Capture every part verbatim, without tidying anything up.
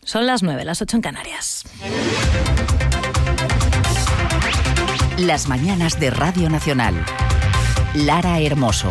Son las nueve, las ocho en Canarias. Las mañanas de Radio Nacional. Lara Hermoso.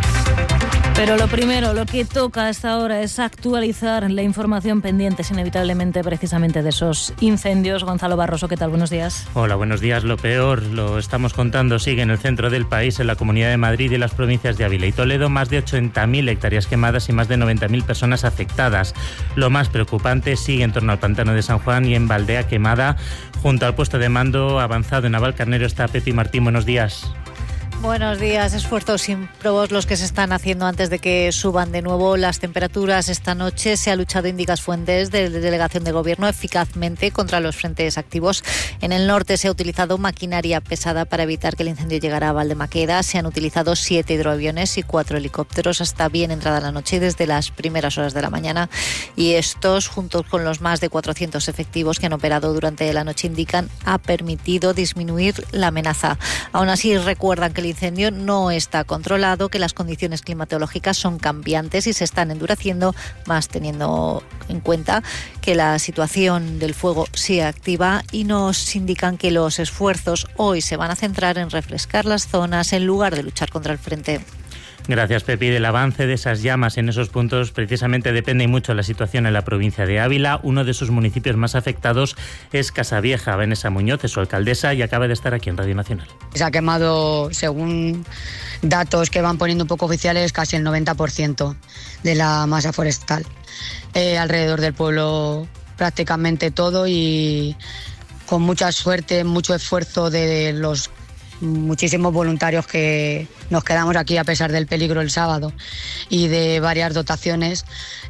Pero lo primero, lo que toca a esta hora es actualizar la información pendiente, inevitablemente, precisamente de esos incendios. Gonzalo Barroso, ¿qué tal? Buenos días. Hola, buenos días. Lo peor, lo estamos contando, sigue en el centro del país, en la Comunidad de Madrid y en las provincias de Ávila y Toledo, más de ochenta mil hectáreas quemadas y más de noventa mil personas afectadas. Lo más preocupante sigue en torno al pantano de San Juan y en Valdea Quemada. Junto al puesto de mando avanzado en Navalcarnero está Pepi Martín. Buenos días. Buenos días. Esfuerzos ímprobos los que se están haciendo antes de que suban de nuevo las temperaturas esta noche. Se ha luchado, indican fuentes de delegación de gobierno, eficazmente contra los frentes activos. En el norte se ha utilizado maquinaria pesada para evitar que el incendio llegara a Valdemaqueda. Se han utilizado siete hidroaviones y cuatro helicópteros hasta bien entrada la noche y desde las primeras horas de la mañana. Y estos, junto con los más de cuatrocientos efectivos que han operado durante la noche, indican ha permitido disminuir la amenaza. Aún así, recuerdan que el incendio no está controlado, que las condiciones climatológicas son cambiantes y se están endureciendo, más teniendo en cuenta que la situación del fuego sigue activa, y nos indican que los esfuerzos hoy se van a centrar en refrescar las zonas en lugar de luchar contra el frente. Gracias, Pepi. Del avance de esas llamas en esos puntos precisamente depende mucho la situación en la provincia de Ávila. Uno de sus municipios más afectados es Casavieja. Vanessa Muñoz es su alcaldesa y acaba de estar aquí en Radio Nacional. Se ha quemado, según datos que van poniendo un poco oficiales, casi el noventa por ciento de la masa forestal. Eh, alrededor del pueblo prácticamente todo, y con mucha suerte, mucho esfuerzo de los muchísimos voluntarios que nos quedamos aquí a pesar del peligro el sábado y de varias dotaciones,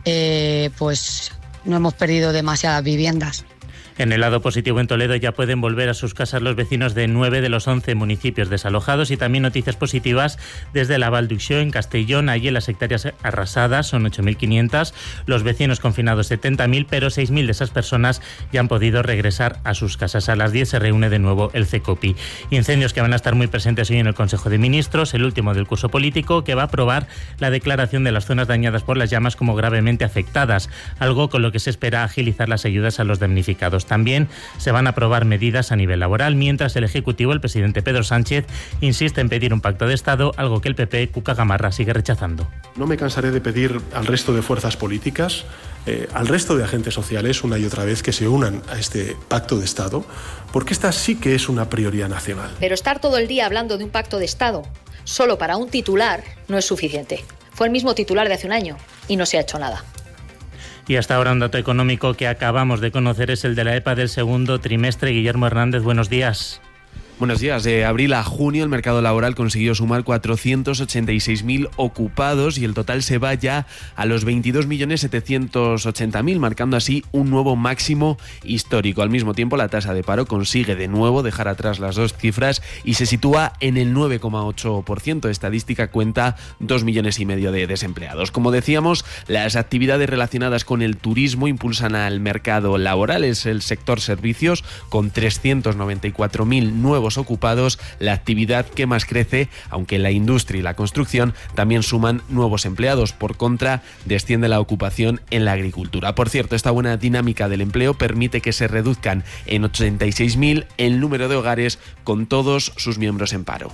eh, pues no hemos perdido demasiadas viviendas. En el lado positivo, en Toledo ya pueden volver a sus casas los vecinos de nueve de los once municipios desalojados, y también noticias positivas desde la Val d'Uixó, en Castellón. Allí las hectáreas arrasadas son ocho mil quinientas, los vecinos confinados setenta mil, pero seis mil de esas personas ya han podido regresar a sus casas. A las diez se reúne de nuevo el CECOPI. Incendios que van a estar muy presentes hoy en el Consejo de Ministros, el último del curso político, que va a aprobar la declaración de las zonas dañadas por las llamas como gravemente afectadas, algo con lo que se espera agilizar las ayudas a los damnificados. También se van a aprobar medidas a nivel laboral, mientras el Ejecutivo, el presidente Pedro Sánchez, insiste en pedir un pacto de Estado, algo que el P P, Cuca Gamarra, sigue rechazando. No me cansaré de pedir al resto de fuerzas políticas, eh, al resto de agentes sociales, una y otra vez, que se unan a este pacto de Estado, porque esta sí que es una prioridad nacional. Pero estar todo el día hablando de un pacto de Estado solo para un titular no es suficiente. Fue el mismo titular de hace un año y no se ha hecho nada. Y hasta ahora un dato económico que acabamos de conocer es el de la E P A del segundo trimestre. Guillermo Hernández, buenos días. Buenos días. De abril a junio el mercado laboral consiguió sumar cuatrocientos ochenta y seis mil ocupados y el total se va ya a los veintidós millones setecientos ochenta mil, marcando así un nuevo máximo histórico. Al mismo tiempo, la tasa de paro consigue de nuevo dejar atrás las dos cifras y se sitúa en el nueve coma ocho por ciento. Estadística cuenta dos millones y medio de desempleados. Como decíamos, las actividades relacionadas con el turismo impulsan al mercado laboral. Es el sector servicios, con trescientos noventa y cuatro mil nuevos ocupados, la actividad que más crece, aunque la industria y la construcción también suman nuevos empleados. Por contra, desciende la ocupación en la agricultura. Por cierto, esta buena dinámica del empleo permite que se reduzcan en ochenta y seis mil el número de hogares con todos sus miembros en paro.